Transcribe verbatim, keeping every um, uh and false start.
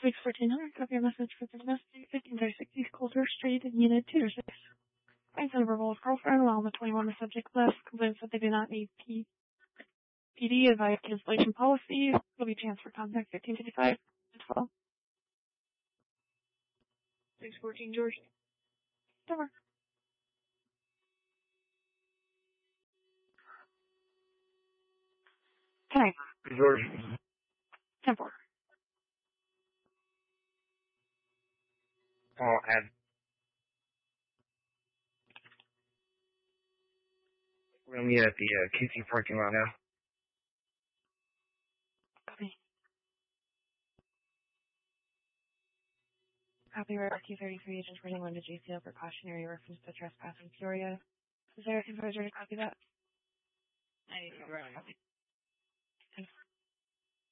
six fourteen hundred, copy your message for the domestic, fifteen thirty-six East Coulter Street, Unit two six. Thanks, Liverpool's girlfriend, while on the twenty-one, the subject left, complains that they do not need P- PD advice cancellation policy. Will be chance for contact fifteen fifty-five to twelve. six fourteen George. Over. ten George. ten four. Oh, and we're gonna meet at the uh, K T parking lot now. Copy. Copy, right, Q thirty-three, agents running one to J C L precautionary reference to trespass in Peoria. Is there a composer to copy that? I need to copy.